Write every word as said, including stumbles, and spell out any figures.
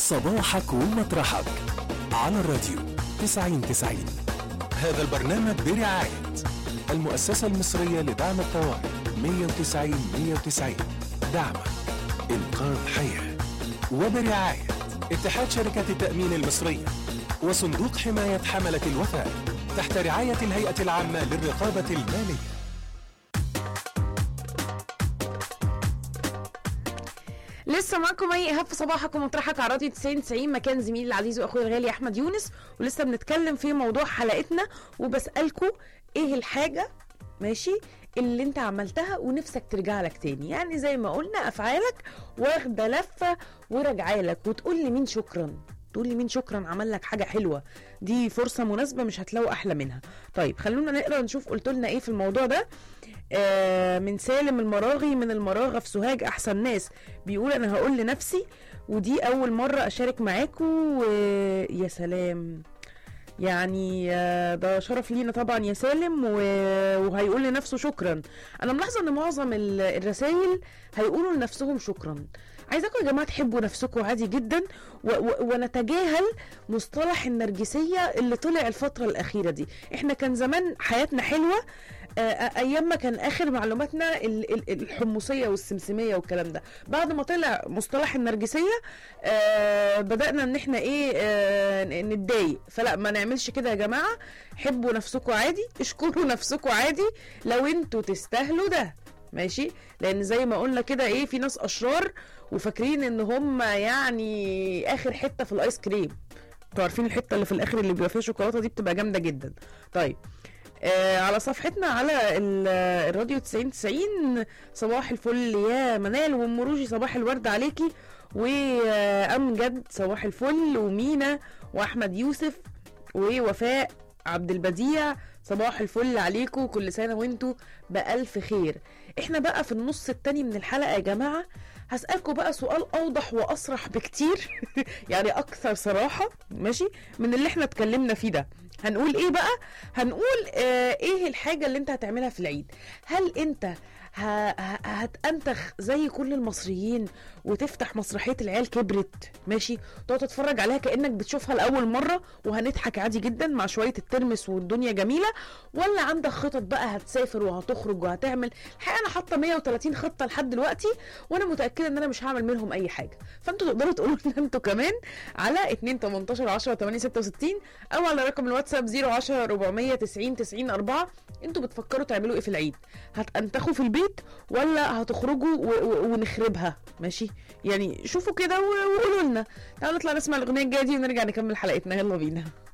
صباحك ومطرحك على الراديو تسعين تسعين. هذا البرنامج برعاية المؤسسة المصرية لدعم الطوارئ مية وتسعين مية وتسعين، دعمك إنقاذ حياة، وبرعاية اتحاد شركات التأمين المصرية وصندوق حماية حملة الوفاء تحت رعاية الهيئة العامة للرقابة المالية. لسه معكم اي ايهاب في صباحك ومطرحك على راديو تسعين تسعين، مكان زميلي العزيز واخوي الغالي احمد يونس، ولسه بنتكلم في موضوع حلقتنا وبسالكم ايه الحاجه ماشي اللي انت عملتها ونفسك ترجع لك تاني. يعني زي ما قلنا افعالك واخده لفه وراجعه لك، وتقول لي مين شكرا، تقول لي مين شكرا عمل لك حاجه حلوه. دي فرصه مناسبه مش هتلاقوا احلى منها. طيب خلونا نقرا نشوف قلتوا لنا ايه في الموضوع ده. آه من سالم المراغي من المراغه في سوهاج، احسن ناس، بيقول انا هقول لنفسي ودي اول مره اشارك معاكم. آه يا سلام، يعني آه ده شرف لينا طبعا يا سالم، وهيقول لنفسه شكرا. انا ملاحظه ان معظم الرسائل هيقولوا لنفسهم شكرا. عايزاكم يا جماعه تحبوا نفسكم عادي جدا، ونتجاهل مصطلح النرجسيه اللي طلع الفتره الاخيره دي. احنا كان زمان حياتنا حلوه ايام ما كان اخر معلوماتنا الحمصيه والسمسميه والكلام ده. بعد ما طلع مصطلح النرجسيه آه بدانا ان احنا ايه آه نتضايق. فلا، ما نعملش كده يا جماعه. حبوا نفسكم عادي، اشكروا نفسكم عادي لو انتوا تستاهلوا ده، ماشي؟ لان زي ما قلنا كده ايه، في ناس اشرار وفاكرين ان هم يعني اخر حته في الايس كريم. انتوا عارفين الحته اللي في الاخر اللي بيبقى فيها شوكولاته دي بتبقى جامده جدا. طيب آه على صفحتنا على الراديو تسعين تسعين، صباح الفل يا منال، وام روجي صباح الورد عليكي، وامجد صباح الفل، ومينا، واحمد يوسف، ووفاء عبد البديع صباح الفل عليكم، كل سنه وانتوا بألف خير. احنا بقى في النص التاني من الحلقه يا جماعه هسألكم بقى سؤال اوضح واصرح بكتير يعني اكثر صراحه، ماشي، من اللي احنا اتكلمنا فيه ده. هنقول ايه بقى؟ هنقول اه ايه الحاجه اللي انت هتعملها في العيد. هل انت هتنتخ زي كل المصريين وتفتح مسرحيه العيال كبرت، ماشي، تقعد تتفرج عليها كانك بتشوفها لاول مره وهنضحك عادي جدا مع شويه الترمس والدنيا جميله؟ ولا عندك خطط بقى، هتسافر وهتخرج وهتعمل؟ الحقيقه انا حاطه مية وتلاتين خطه لحد دلوقتي، وانا متاكده ان انا مش هعمل منهم اي حاجه. فانتوا تقدروا تقولوا لنا انتوا كمان على اتنين تمنتاشر عشرة تمانية ستة وستين او على رقم الواتساب صفر عشرة اربعمية تسعين تسعين اربعة. انتوا بتفكروا تعملوا ايه في العيد؟ هتنتخوا في البيت ولا هتخرجوا ونخربها؟ ماشي، يعني شوفوا كده وقولوا لنا. تعالوا نطلع نسمع الاغنيه الجايه دي ونرجع نكمل حلقتنا. يلا بينا.